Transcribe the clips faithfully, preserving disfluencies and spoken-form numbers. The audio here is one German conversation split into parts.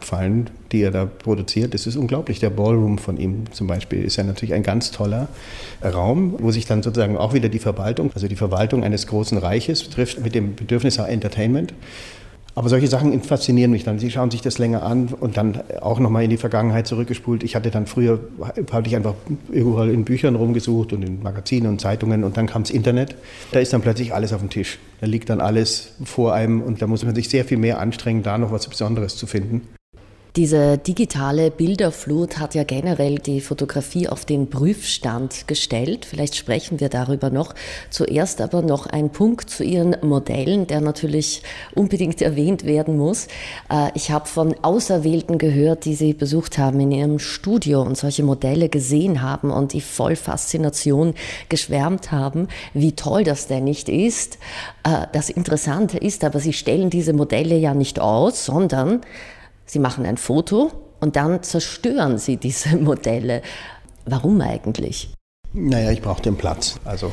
abfallen, die er da produziert. Das ist unglaublich. Der Ballroom von ihm zum Beispiel ist ja natürlich ein ganz toller Raum, wo sich dann sozusagen auch wieder die Verwaltung, also die Verwaltung eines großen Reiches trifft mit dem Bedürfnis nach Entertainment. Aber solche Sachen faszinieren mich dann. Sie schauen sich das länger an und dann auch nochmal in die Vergangenheit zurückgespult. Ich hatte dann früher, habe ich einfach überall in Büchern rumgesucht und in Magazinen und Zeitungen und dann kam das Internet. Da ist dann plötzlich alles auf dem Tisch. Da liegt dann alles vor einem und da muss man sich sehr viel mehr anstrengen, da noch was Besonderes zu finden. Diese digitale Bilderflut hat ja generell die Fotografie auf den Prüfstand gestellt. Vielleicht sprechen wir darüber noch. Zuerst aber noch ein Punkt zu Ihren Modellen, der natürlich unbedingt erwähnt werden muss. Ich habe von Auserwählten gehört, die Sie besucht haben in Ihrem Studio und solche Modelle gesehen haben und die voll Faszination geschwärmt haben, wie toll das denn nicht ist. Das Interessante ist aber, Sie stellen diese Modelle ja nicht aus, sondern Sie machen ein Foto und dann zerstören Sie diese Modelle. Warum eigentlich? Naja, ich brauche den Platz. Also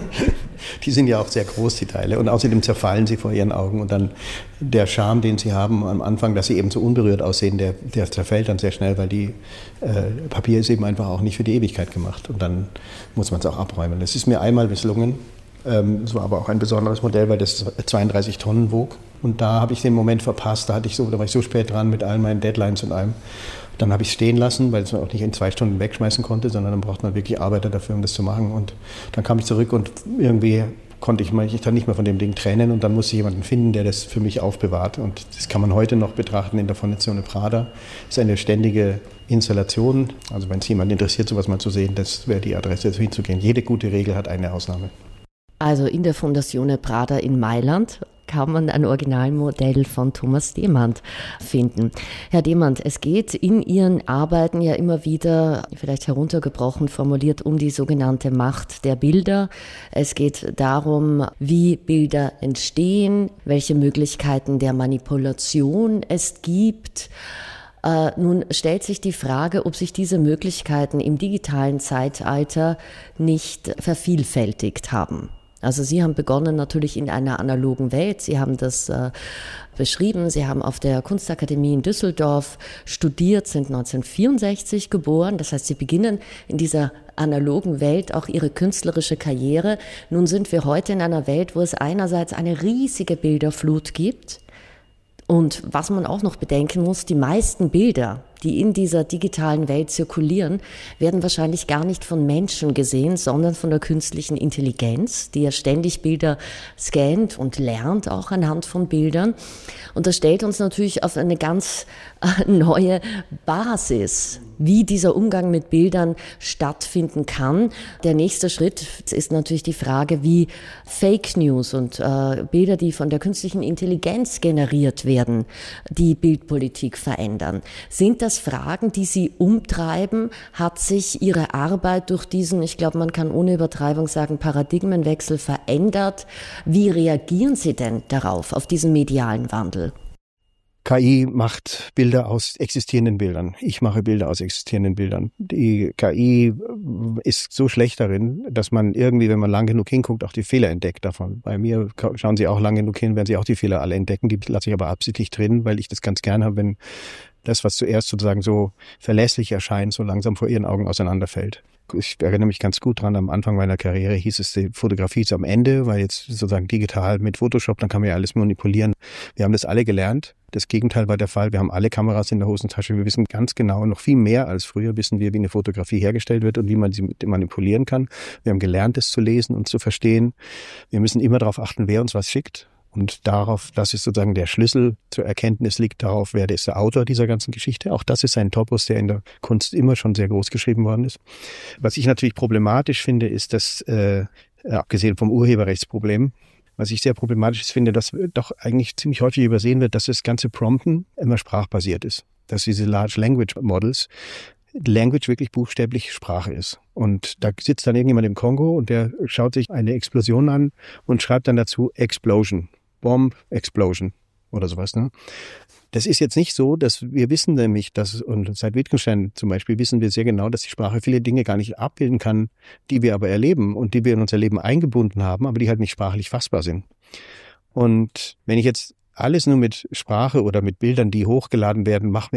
die sind ja auch sehr groß, die Teile. Und außerdem zerfallen sie vor Ihren Augen. Und dann der Charme, den Sie haben am Anfang, dass Sie eben so unberührt aussehen, der, der zerfällt dann sehr schnell, weil die äh, Papier ist eben einfach auch nicht für die Ewigkeit gemacht. Und dann muss man es auch abräumen. Das ist mir einmal misslungen. Ähm, es war aber auch ein besonderes Modell, weil das zweiunddreißig Tonnen wog. Und da habe ich den Moment verpasst, da, hatte ich so, da war ich so spät dran mit all meinen Deadlines und allem. Dann habe ich es stehen lassen, weil es man auch nicht in zwei Stunden wegschmeißen konnte, sondern dann braucht man wirklich Arbeiter dafür, um das zu machen. Und dann kam ich zurück und irgendwie konnte ich, ich dann nicht mehr von dem Ding trennen und dann musste ich jemanden finden, der das für mich aufbewahrt. Und das kann man heute noch betrachten in der Fondazione Prada. Das ist eine ständige Installation. Also wenn es jemand interessiert, sowas mal zu sehen, das wäre die Adresse, hinzugehen. Jede gute Regel hat eine Ausnahme. Also in der Fondazione Prada in Mailand kann man ein Originalmodell von Thomas Demand finden. Herr Demand, es geht in Ihren Arbeiten ja immer wieder, vielleicht heruntergebrochen formuliert, um die sogenannte Macht der Bilder. Es geht darum, wie Bilder entstehen, welche Möglichkeiten der Manipulation es gibt. Äh, nun stellt sich die Frage, ob sich diese Möglichkeiten im digitalen Zeitalter nicht vervielfältigt haben. Also Sie haben begonnen natürlich in einer analogen Welt. Sie haben das äh, beschrieben. Sie haben auf der Kunstakademie in Düsseldorf studiert, sind neunzehnhundertvierundsechzig geboren. Das heißt, Sie beginnen in dieser analogen Welt auch Ihre künstlerische Karriere. Nun sind wir heute in einer Welt, wo es einerseits eine riesige Bilderflut gibt. Und was man auch noch bedenken muss, die meisten Bilder, die in dieser digitalen Welt zirkulieren, werden wahrscheinlich gar nicht von Menschen gesehen, sondern von der künstlichen Intelligenz, die ja ständig Bilder scannt und lernt auch anhand von Bildern. Und das stellt uns natürlich auf eine ganz neue Basis, wie dieser Umgang mit Bildern stattfinden kann. Der nächste Schritt ist natürlich die Frage, wie Fake News und äh, Bilder, die von der künstlichen Intelligenz generiert werden, die Bildpolitik verändern. Sind das Fragen, die Sie umtreiben? Hat sich Ihre Arbeit durch diesen, ich glaube, man kann ohne Übertreibung sagen, Paradigmenwechsel verändert? Wie reagieren Sie denn darauf, auf diesen medialen Wandel? K I macht Bilder aus existierenden Bildern. Ich mache Bilder aus existierenden Bildern. Die K I ist so schlecht darin, dass man irgendwie, wenn man lang genug hinguckt, auch die Fehler entdeckt davon. Bei mir schauen Sie auch lang genug hin, werden Sie auch die Fehler alle entdecken. Die lasse ich aber absichtlich drin, weil ich das ganz gern habe, wenn das, was zuerst sozusagen so verlässlich erscheint, so langsam vor Ihren Augen auseinanderfällt. Ich erinnere mich ganz gut dran, am Anfang meiner Karriere hieß es, die Fotografie ist am Ende, weil jetzt sozusagen digital mit Photoshop, dann kann man ja alles manipulieren. Wir haben das alle gelernt. Das Gegenteil war der Fall. Wir haben alle Kameras in der Hosentasche. Wir wissen ganz genau, noch viel mehr als früher wissen wir, wie eine Fotografie hergestellt wird und wie man sie manipulieren kann. Wir haben gelernt, es zu lesen und zu verstehen. Wir müssen immer darauf achten, wer uns was schickt. Und darauf, das ist sozusagen der Schlüssel zur Erkenntnis, liegt darauf, wer ist der Autor dieser ganzen Geschichte. Auch das ist ein Topos, der in der Kunst immer schon sehr groß geschrieben worden ist. Was ich natürlich problematisch finde, ist, dass, äh, abgesehen vom Urheberrechtsproblem, was ich sehr problematisch finde, dass doch eigentlich ziemlich häufig übersehen wird, dass das ganze Prompten immer sprachbasiert ist. Dass diese Large Language Models Language wirklich buchstäblich Sprache ist. Und da sitzt dann irgendjemand im Kongo und der schaut sich eine Explosion an und schreibt dann dazu Explosion. Bomb, Explosion oder sowas. Ne? Das ist jetzt nicht so, dass wir wissen nämlich, dass, und seit Wittgenstein zum Beispiel wissen wir sehr genau, dass die Sprache viele Dinge gar nicht abbilden kann, die wir aber erleben und die wir in unser Leben eingebunden haben, aber die halt nicht sprachlich fassbar sind. Und wenn ich jetzt alles nur mit Sprache oder mit Bildern, die hochgeladen werden, mache,